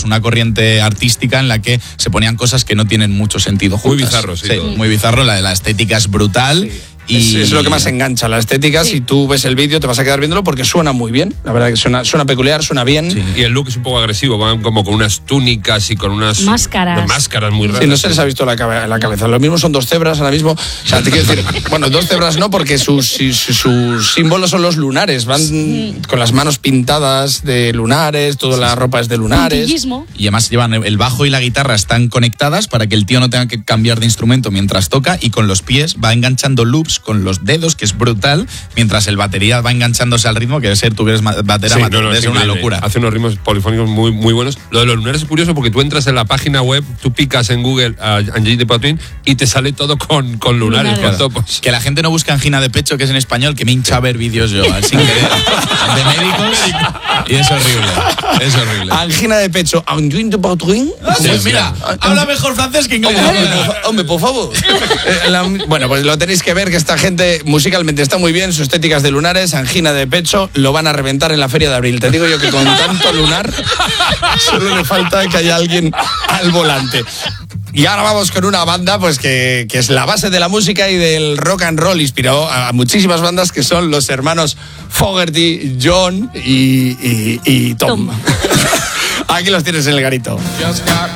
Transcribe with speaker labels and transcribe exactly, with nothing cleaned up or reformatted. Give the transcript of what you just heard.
Speaker 1: pues una corriente artística en la que se ponían cosas que no tienen mucho sentido juntas.
Speaker 2: Muy bizarro, sí.
Speaker 1: sí muy bizarro, la, la estética es brutal.
Speaker 3: Sí.
Speaker 1: Y...
Speaker 3: Es, es lo que más engancha, la estética. Sí. Si tú ves el vídeo te vas a quedar viéndolo porque suena muy bien. La verdad que suena, suena peculiar, suena bien.
Speaker 2: Sí. Y el look es un poco agresivo, van como con unas túnicas y con unas
Speaker 4: máscaras,
Speaker 2: máscaras muy raras.
Speaker 3: Sí, no se les ha visto la, cabe- la cabeza. Lo mismo son dos cebras ahora mismo. O sea, te quiero decir, bueno, dos cebras no, porque sus, sus, sus símbolos son los lunares. Van sí. con las manos pintadas de lunares, toda la ropa es de lunares.
Speaker 4: Puntillismo.
Speaker 1: Y además llevan el bajo y la guitarra están conectadas para que el tío no tenga que cambiar de instrumento mientras toca, y con los pies va enganchando loops con los dedos, que es brutal, mientras el batería va enganchándose al ritmo, que debe ser, tú que eres batera,
Speaker 2: sí, no, no,
Speaker 1: debe ser una locura.
Speaker 2: Hace unos ritmos polifónicos muy, muy buenos. Lo de los lunares es curioso porque tú entras en la página web, tú picas en Google a Angelique de Pautuin y te sale todo con, con lunares, lunares. Con topos.
Speaker 1: Que la gente no busca angina de pecho, que es en español, que me hincha a ver vídeos yo, al sin querer, de médicos, y es horrible, es horrible.
Speaker 3: Angina de pecho, Angelique de Pautuin.
Speaker 1: Sí, mira, habla mejor francés que inglés.
Speaker 3: Hombre, por, hombre, por favor. eh, la, bueno, pues lo tenéis que ver, que esta gente musicalmente está muy bien, su estética es de lunares, angina de pecho, lo van a reventar en la Feria de Abril. Te digo yo que con tanto lunar solo le falta que haya alguien al volante. Y ahora vamos con una banda pues que, que es la base de la música y del rock and roll. Inspiró a muchísimas bandas, que son los hermanos Fogerty, John y, y, y Tom. Tom. Aquí los tienes en el garito.